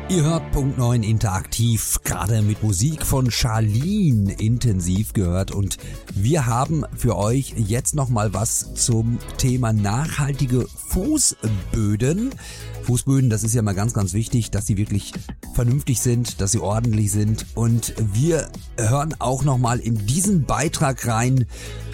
Ihr hört Punkt 9 interaktiv, gerade mit Musik von Charlene intensiv gehört, und wir haben für euch jetzt nochmal was zum Thema nachhaltige Fußböden. Fußböden, das ist ja mal ganz, ganz wichtig, dass sie wirklich vernünftig sind, dass sie ordentlich sind, und wir hören auch nochmal in diesen Beitrag rein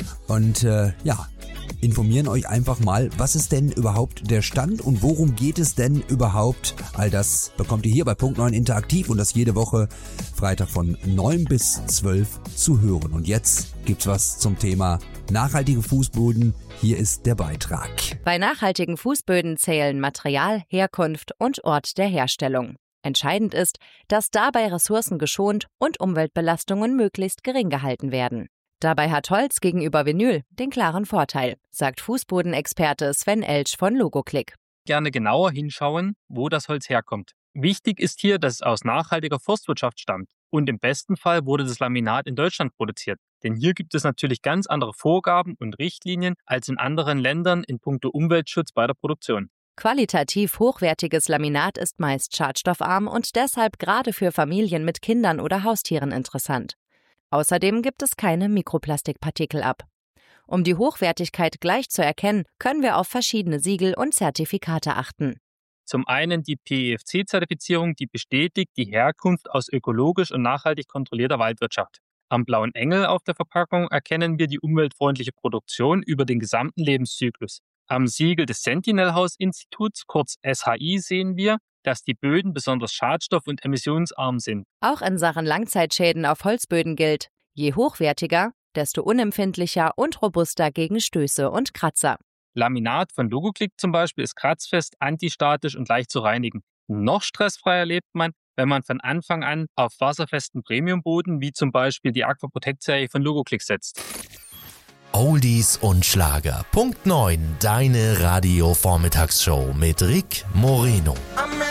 und informieren euch einfach mal, was ist denn überhaupt der Stand und worum geht es denn überhaupt? All das bekommt ihr hier bei Punkt 9 interaktiv, und das jede Woche Freitag von 9 bis 12 zu hören. Und jetzt gibt's was zum Thema nachhaltige Fußböden. Hier ist der Beitrag. Bei nachhaltigen Fußböden zählen Material, Herkunft und Ort der Herstellung. Entscheidend ist, dass dabei Ressourcen geschont und Umweltbelastungen möglichst gering gehalten werden. Dabei hat Holz gegenüber Vinyl den klaren Vorteil, sagt Fußbodenexperte Sven Elsch von Logoclick. Gerne genauer hinschauen, wo das Holz herkommt. Wichtig ist hier, dass es aus nachhaltiger Forstwirtschaft stammt. Und im besten Fall wurde das Laminat in Deutschland produziert. Denn hier gibt es natürlich ganz andere Vorgaben und Richtlinien als in anderen Ländern in puncto Umweltschutz bei der Produktion. Qualitativ hochwertiges Laminat ist meist schadstoffarm und deshalb gerade für Familien mit Kindern oder Haustieren interessant. Außerdem gibt es keine Mikroplastikpartikel ab. Um die Hochwertigkeit gleich zu erkennen, können wir auf verschiedene Siegel und Zertifikate achten. Zum einen die PEFC-Zertifizierung, die bestätigt die Herkunft aus ökologisch und nachhaltig kontrollierter Waldwirtschaft. Am blauen Engel auf der Verpackung erkennen wir die umweltfreundliche Produktion über den gesamten Lebenszyklus. Am Siegel des Sentinel-Haus-Instituts, kurz SHI, sehen wir, dass die Böden besonders schadstoff- und emissionsarm sind. Auch in Sachen Langzeitschäden auf Holzböden gilt: Je hochwertiger, desto unempfindlicher und robuster gegen Stöße und Kratzer. Laminat von Logoclick zum Beispiel ist kratzfest, antistatisch und leicht zu reinigen. Noch stressfreier lebt man, wenn man von Anfang an auf wasserfesten Premiumboden wie zum Beispiel die Aqua Protect-Serie von Logoclick setzt. Oldies und Schlager. Punkt 9, deine Radio-Vormittagsshow mit Rick Moreno.